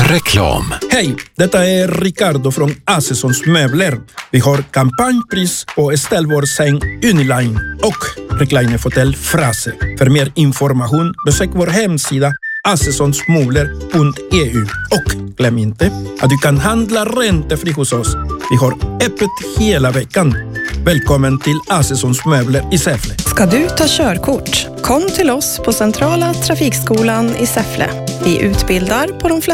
Reklam. Hej, detta är Ricardo från Assessons möbler. Vi har kampanjpris på ställvårdssäng Uniline och reclinerfåtölj Frase. För mer information besök vår hemsida assessonsmöbler.eu. Och glöm inte att du kan handla räntefri hos oss. Vi har öppet hela veckan. Välkommen till Assessons möbler i Säffle. Ska du ta körkort? Kom till oss på Centrala Trafikskolan i Säffle. Vi utbildar på de flesta